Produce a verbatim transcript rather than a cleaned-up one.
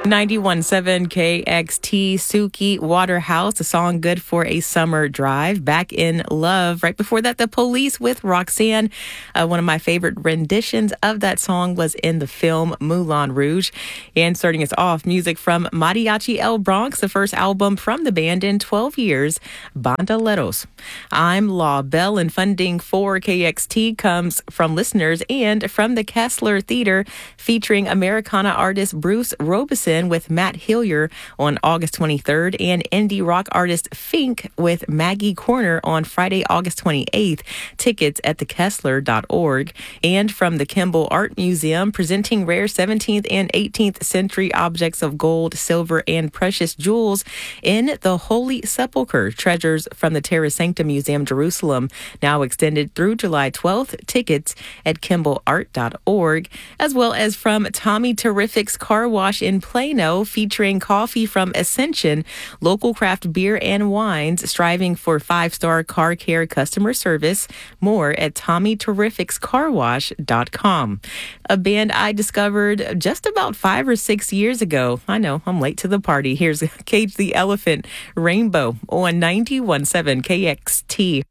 ninety-one point seven K X T, Suki Waterhouse, a song good for a summer drive. Back in Love. Right before that, The Police with Roxanne. Uh, one of my favorite renditions of that song was in the film Moulin Rouge. And starting us off, music from Mariachi El Bronx, the first album from the band in twelve years, Bandoleros. I'm Law Bell, and funding for K X T comes from listeners and from the Kessler Theater, featuring Americana artist Bruce Robeson with Matt Hillier on August twenty-third, and indie rock artist Fink with Maggie Corner on Friday, August twenty-eighth. Tickets at the kessler dot org. And from the Kimball Art Museum, presenting rare seventeenth and eighteenth century objects of gold, silver, and precious jewels in the Holy Sepulchre. Treasures from the Terra Sancta Museum, Jerusalem, now extended through July twelfth. Tickets at kimball art dot org. As well as from Tommy Terrific's Car Wash in Plano, featuring coffee from Ascension, local craft beer and wines, striving for five-star car care customer service. More at tommy terrifics car wash dot com. A band I discovered just about five or six years ago. I know, I'm late to the party. Here's Cage the Elephant, Rainbow on ninety-one point seven K X T.